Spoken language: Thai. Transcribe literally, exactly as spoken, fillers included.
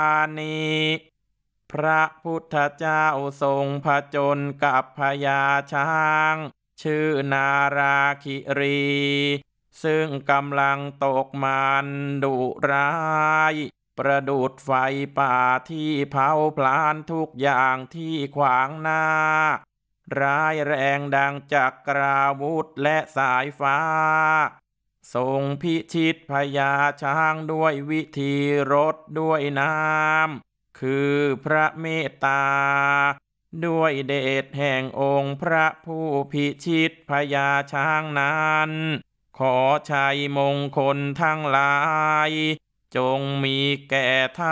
นิพระพุทธเจ้าทรงผจญกับพญาช้างชื่อนาราคิรีซึ่งกำลังตกมันดุร้ายประดุจไฟป่าที่เผาพลานทุกอย่างที่ขวางหน้าร้ายแรงดังจักราวุธและสายฟ้าทรงพิชิตพญาช้างด้วยวิธีรดด้วยน้ำคือพระเมตตาด้วยเดชแห่งองค์พระผู้พิชิตพญาช้างนั้นขอชัยมงคลทั้งหลายจงมีแก่ท่าน